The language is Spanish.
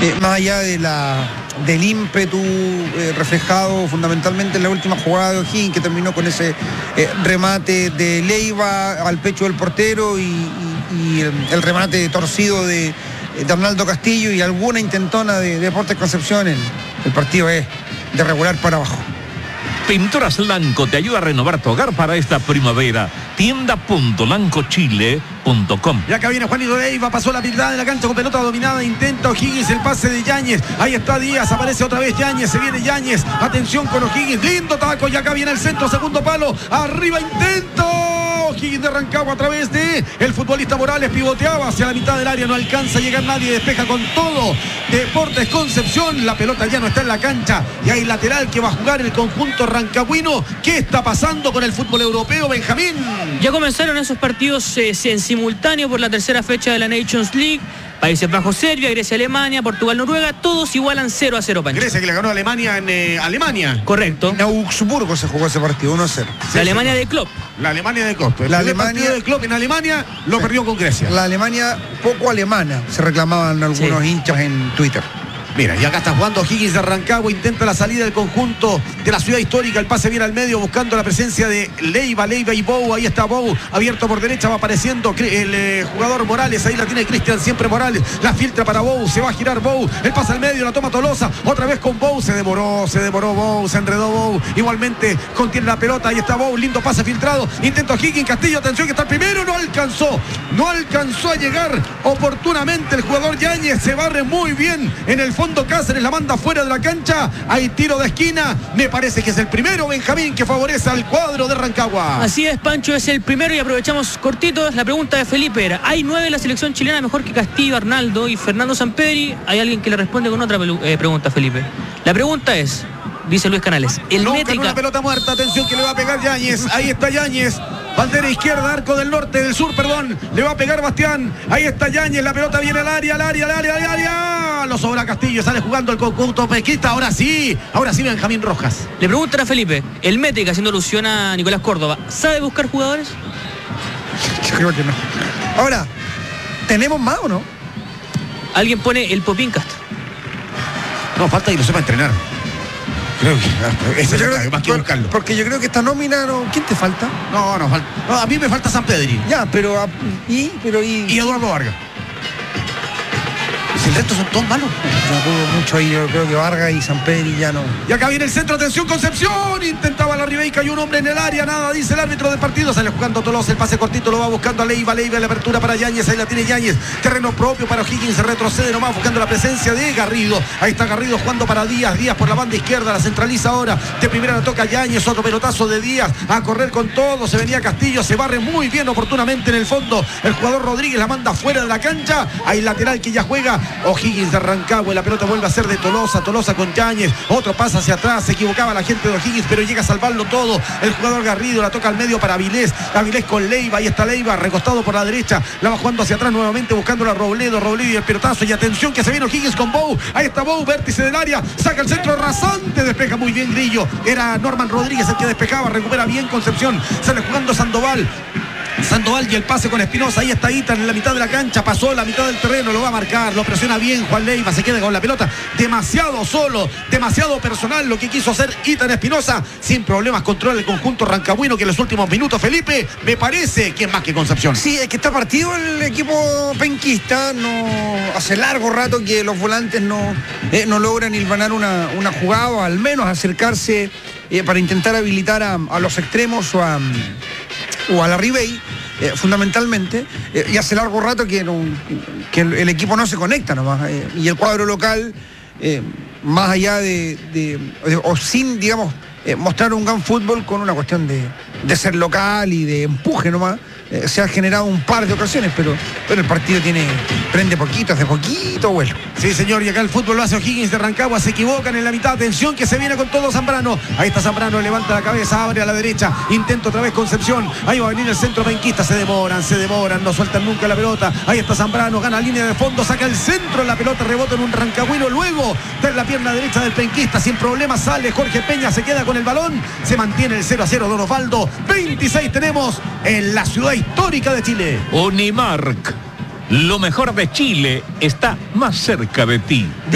más allá del ímpetu reflejado fundamentalmente en la última jugada de O'Higgins, que terminó con ese remate de Leiva al pecho del portero y el remate torcido de Arnaldo Castillo y alguna intentona de Deportes Concepción, el partido es de regular para abajo. Pinturas Lanco te ayuda a renovar tu hogar para esta primavera. Tienda.lancochile.com. Y acá viene Juanito Leiva, pasó la mitad de la cancha con pelota dominada, intenta O'Higgins el pase de Yáñez, ahí está Díaz, aparece otra vez Yáñez, se viene Yáñez, atención con O'Higgins, lindo taco, y acá viene el centro, segundo palo, arriba intento, O'Higgins de Rancagua a través de el futbolista Morales, pivoteaba hacia la mitad del área, no alcanza a llegar nadie, despeja con todo Deportes Concepción, la pelota ya no está en la cancha y hay lateral que va a jugar el conjunto rancagüino. ¿Qué está pasando con el fútbol europeo, Benjamín? Ya comenzaron esos partidos en simultáneo por la tercera fecha de la Nations League. Países Bajos, Serbia, Grecia, Alemania, Portugal, Noruega, todos igualan 0-0, Pancho. Grecia que le ganó a Alemania en Alemania. Correcto. En Augsburgo se jugó ese partido, 1-0. La Alemania de Klopp. La Alemania de Klopp. La Alemania de Klopp en Alemania lo perdió con Grecia. La Alemania poco alemana, se reclamaban algunos hinchas en Twitter. Mira, y acá está jugando O'Higgins de Rancagua, intenta la salida del conjunto de la ciudad histórica, el pase viene al medio buscando la presencia de Leiva y Bou, ahí está Bou, abierto por derecha, va apareciendo el jugador Morales, ahí la tiene Cristian, siempre Morales, la filtra para Bou, se va a girar Bou, el pase al medio, la toma Tolosa, otra vez con Bou, se demoró Bou, se enredó Bou, igualmente contiene la pelota, ahí está Bou, lindo pase filtrado, intenta O'Higgins, Castillo, atención que está el primero, no alcanzó a llegar oportunamente el jugador Yáñez, se barre muy bien en el fondo Cáceres, la manda fuera de la cancha, hay tiro de esquina, me parece que es el primero, Benjamín, que favorece al cuadro de Rancagua. Así es, Pancho, es el primero y aprovechamos cortito la pregunta de Felipe. Hay 9 en la selección chilena mejor que Castillo, Arnaldo y Fernando Sampedri. Hay alguien que le responde con otra pregunta, Felipe. La pregunta es, dice Luis Canales, una pelota muerta, atención que le va a pegar Yáñez, ahí está Yáñez, bandera izquierda, arco del norte, del sur, perdón, le va a pegar Bastián, ahí está Yáñez, la pelota viene al área, lo sobra Castillo, sale jugando el conjunto pesquista, ahora sí Benjamín Rojas. Le preguntan a Felipe, el Métrica, haciendo alusión a Nicolás Córdoba, ¿sabe buscar jugadores? Yo creo que no. Ahora, ¿tenemos más o no? Alguien pone el Popíncast. No, falta que lo sepa entrenar. Creo que eso es más que buscarlo. Porque yo creo que esta nómina no. ¿Quién te falta? No, falta. No, a mí me falta Sampedri. Ya, pero y Eduardo Vargas. Si el resto son todos malos. No pudo mucho ahí, yo creo que Vargas y Sampedri ya no. Y acá viene el centro, atención Concepción, intentaba la Ribey, cayó un hombre en el área, nada, dice el árbitro del partido, sale jugando Tolosa, el pase cortito, lo va buscando a Leiva, la apertura para Yáñez, ahí la tiene Yáñez, terreno propio para O'Higgins, se retrocede nomás buscando la presencia de Garrido, ahí está Garrido jugando para Díaz por la banda izquierda, la centraliza ahora, de primera la toca Yáñez, otro pelotazo de Díaz, a correr con todo, se venía Castillo, se barre muy bien oportunamente en el fondo, el jugador Rodríguez la manda fuera de la cancha, hay lateral que ya juega O'Higgins de Rancagua, la pelota vuelve a ser de Tolosa con Yáñez, otro pasa hacia atrás, se equivocaba la gente de O'Higgins, pero llega a salvarlo todo, el jugador Garrido la toca al medio para Avilés con Leiva, ahí está Leiva, recostado por la derecha, la va jugando hacia atrás nuevamente buscando a Robledo y el pelotazo, y atención que se viene O'Higgins con Bou, ahí está Bou, vértice del área, saca el centro rasante, despeja muy bien Grillo, era Norman Rodríguez el que despejaba, recupera bien Concepción, sale jugando Sandoval y el pase con Espinosa, ahí está Itan en la mitad de la cancha, pasó la mitad del terreno, lo va a marcar, lo presiona bien Juan Leiva, se queda con la pelota, demasiado solo, demasiado personal lo que quiso hacer Itan Espinosa, sin problemas controla el conjunto rancagüino que en los últimos minutos, Felipe, me parece que es más que Concepción. Sí, es que está partido el equipo penquista, no hace largo rato que los volantes no logran hilvanar una jugada, o al menos acercarse para intentar habilitar a los extremos o a la Ribey, fundamentalmente, y hace largo rato que el equipo no se conecta nomás, y el cuadro local, más allá o sin, digamos, mostrar un gran fútbol con una cuestión de ser local y de empuje nomás, se ha generado un par de ocasiones, pero el partido prende poquito, hace poquito vuelo. Sí, señor, y acá el fútbol lo hace O'Higgins de Rancagua, se equivocan en la mitad, atención que se viene con todo Zambrano, ahí está Zambrano, levanta la cabeza, abre a la derecha, intenta otra vez Concepción, ahí va a venir el centro penquista, se demoran, no sueltan nunca la pelota, ahí está Zambrano, gana línea de fondo, saca el centro, la pelota rebota en un rancagüino, luego de la pierna derecha del penquista, sin problemas sale Jorge Peña, se queda con el balón, se mantiene el 0-0 Don Osvaldo, 26 tenemos en la ciudad histórica de Chile. Unimark, lo mejor de Chile está más cerca de ti.